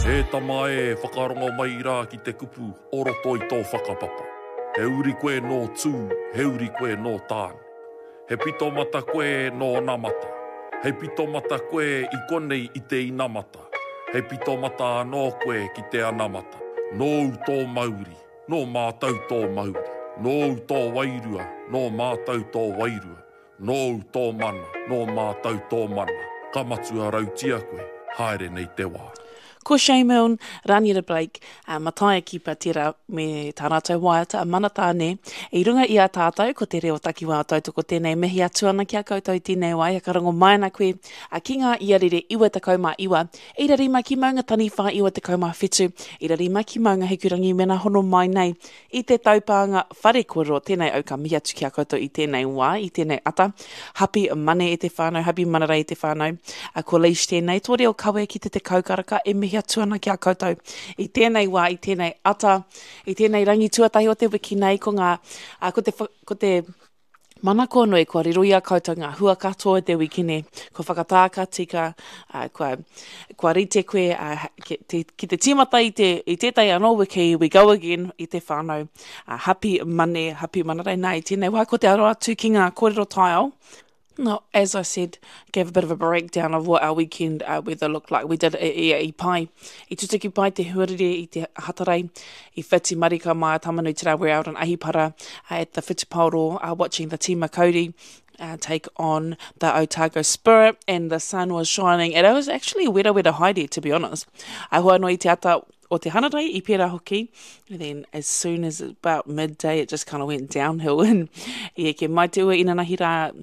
E tama e whakarongo mai rā ki te kupu, oroto i tō whakapapa. He uri koe nō tū, he uri koe nō tāne. He pito mata koe nō namata. He pito mata koe i konei i te inamata. He pito mata anō koe ki te anamata. Nō u tō mauri, nō mātau tō mauri. Nō u tō wairua, nō mātau tō wairua. Nō u tō mana, nō mātau tō mana. Ka matua rautia koe, haere nei te wā. Ko Shaimon, rani the break, matai ki patira me tā rātou waiata, a mana tāne, i runga i a tātou, ko te reo takiwā tautoko tēnei mihi atu ana ki a koutou tēnei wai, a karango mai ana koe, a ki ngā iarere iwa te kaumā iwa, i rari mai ki maunga tani whā iwa te kaumā whetu, i rari mai ki maunga hekurangi mena hono mai nei, i te taupānga whare koro, tēnei au ka mihi atu ki a koutou i tēnei wā, i tēnei ata, happy mane e te whānau, happy manarei e te whānau, a ko leish tēnei, tō reo kawe ki te kaukaraka, e mihi atu ana ki a koutou i tēnei wā, i tēnei ata, i tēnei rangi tuatahi o te wiki nei ko ngā, ko te mana konoi kua riroia koutou ngā hua katoa te wiki ne, ko whakatāka tika, kua rite koe ki te timata i tētai anō wiki, we go again i te whānau, happy mane, happy manarei nei, tēnei wā ko te aroa atu ki ngā kōrero taiao. No, as I said, gave a bit of a breakdown of what our weekend weather looked like. We did i pai, i tutuki pai te huarere i te hatarei, i whiti marika mai tamanutira. We're out in Ahipara at the Whitipauro watching the Tima Cody take on the Otago Spirit, and the sun was shining. And it was actually weta haere, to be honest. Ahua no i te ata o te hanarei, i pērā hoki. And then as soon as about midday, it just kind of went downhill. And i ke mai te ua ina nahi rā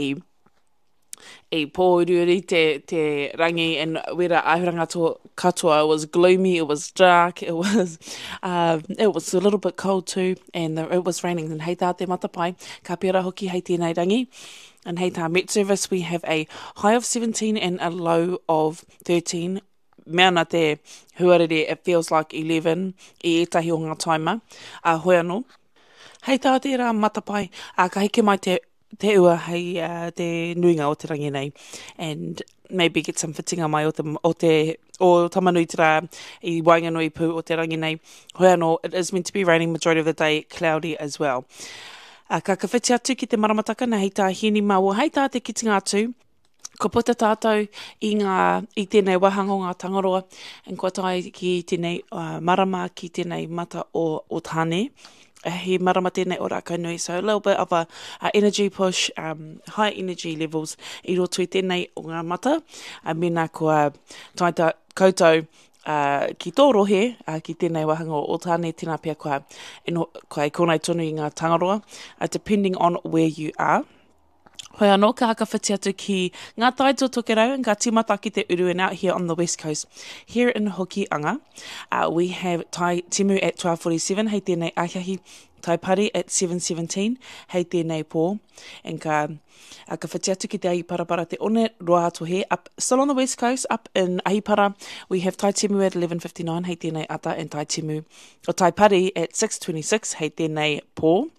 i pōururi te rangi, and wera ahuranga katoa, it was gloomy, it was dark, it was a little bit cold too, and it was raining. And hei tā te matapai, ka pērā hoki hei tēnei rangi. And hei tā Met Service, we have a high of 17 and a low of 13. Mea nā te huarere, it feels like 11 i etahi o ngā taima. Hoi anō. Hei tā te rā matapai, ka heke mai te ua hei te nuinga o te rangi nei, and maybe get some whitinga mai o tamanutira i Wainganui pū o te rangi nei. Hoi anō, it is meant to be raining majority of the day, cloudy as well. Ka whiti atu ki te maramataka na hei tā hieni maua, hei tā te kitinga atu. Ko puta tātou i tēnei wahanga o ngā tangaroa, and kua tai ki tēnei marama ki tēnei mata o tāne. He marama tēnei o rākau nui, so a little bit of a energy push, high energy levels i roto i tēnei o ngā mata. Mena kua taita koutou ki tō rohe, ki tēnei wahanga o tāne, tēnā pia kua e konei tonu i ngā tangaroa, depending on where you are. Hoi anō, ka haka whiti atu ki ngā taito tokerau, and ka timata ki te uru, and out here on the West Coast. Here in Hokianga, we have Tai Timu at 12:47, hei tēnei Ahiahi, Tai Pari at 7:17, hei tēnei pō, and ka whiti atu ki te Ahipara te one roa atohe, up still on the West Coast, up in Ahipara, we have Tai Timu at 11:59, hei tēnei ata, and Tai Pari at 6:26, hei tēnei pō.